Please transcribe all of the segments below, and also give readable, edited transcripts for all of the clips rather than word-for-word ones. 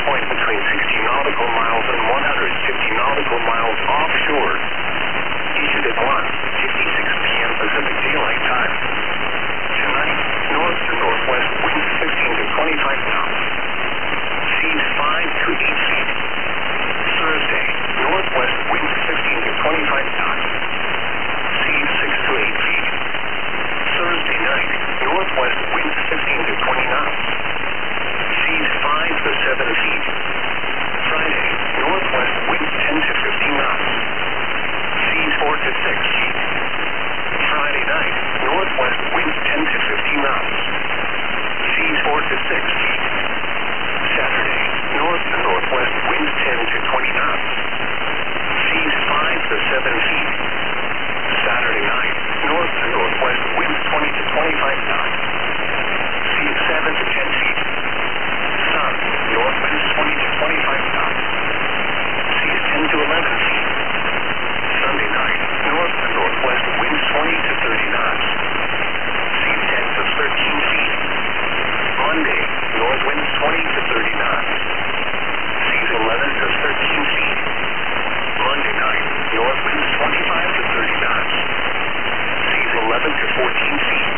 point between 60 nautical miles and 150 nautical miles offshore. Issued at 1:56 p.m. Pacific Daylight Time. Tonight, north to northwest winds 15 to 25 knots. Seas 5 to 8 feet. Thursday, northwest winds 15 to 25 knots. Seas 6 to 8 feet. Thursday night, northwest winds 15 to 20 knots. Seas 5 to 7 feet. Friday, northwest winds 10 to 15 knots. Seas 4 to 6 feet. Friday night, northwest winds 10 to 15 knots. Seas 4 to 6 feet. Saturday, north to northwest winds 10 to 20 knots. Seas 5 to 7 feet. Saturday night, north to northwest winds 20 to 25 knots. Seas 7 to 10 feet. Sun, north winds 20 to 25 knots. Seas 10 to 11 feet. Sunday night, north to northwest winds 20 to 30 knots. Seas 10 to 13 feet. Monday, north winds 20 to 30 knots. Seas 11 to 13 feet. Monday night, north winds 25 to 30 knots. Seas 11 to 14 feet.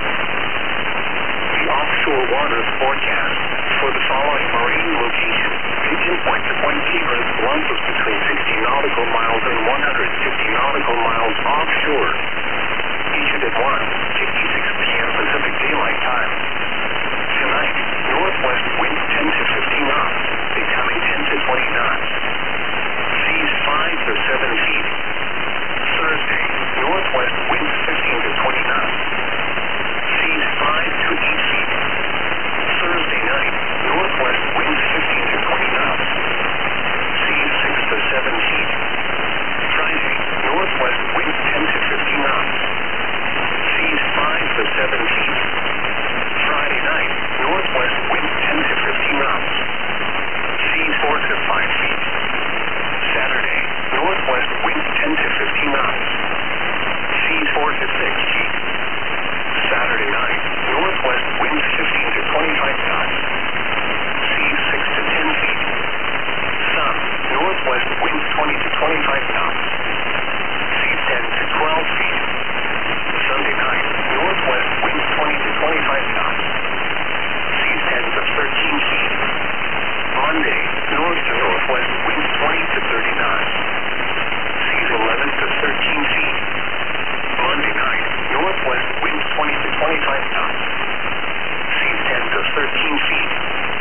The offshore waters forecast for the following marine locations. Pigeon Point to Point Cleveland, launches between 60 nautical miles and 150 nautical miles offshore. Issued at 1:56 p.m. Pacific Daylight Time. Tonight, northwest winds 10 to 15 knots, becoming 10 to 20 knots. Seas 5 to 7 feet. Thursday, northwest winds 15 to 20 knots. Seas 5 to 8 feet. Thursday night, northwest winds 15 to 20 knots. Seas 6 to 7 feet. Friday, northwest winds 10 to 15 knots. Seas 5 to 7 feet. Friday night, northwest winds 10 to 15 knots. Seas 4 to 5 feet. Saturday, northwest winds 10 to 15 knots. Seas 4 to 6 feet. Saturday night, northwest winds 15 to 25 knots. Seas 6 to 10 feet. Sun, northwest winds 20 to 25 knots. Seas 10 to 12 feet. Sunday night, northwest winds 20 to 25 knots. Seas 10 to 13 feet. Monday, north to northwest winds 20 to 30 knots. Seas 11 to 13 feet. Monday night, northwest winds 20 to 25 knots. Seas 10 to 13 feet.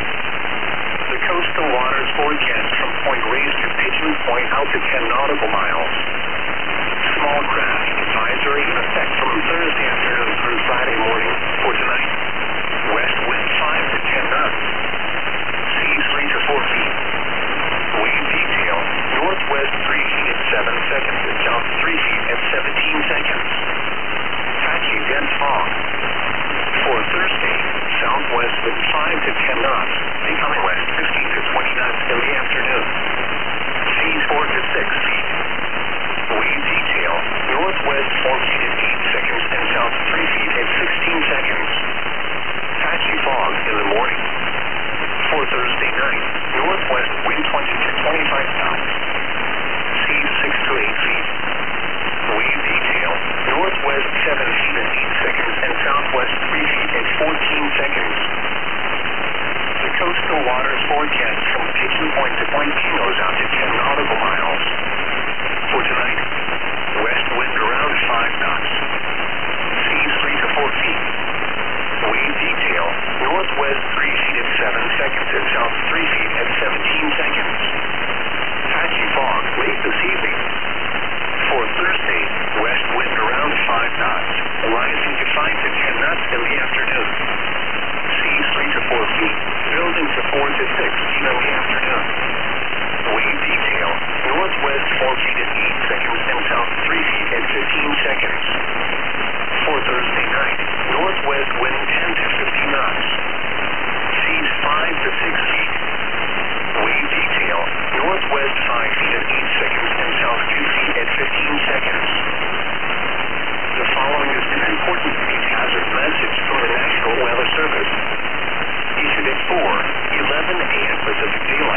The coastal waters forecast from Point Reyes to Pigeon Point out to 10 nautical miles. Small craft advisory in effect from Thursday afternoon through Friday morning for tonight. West wind 5 to 10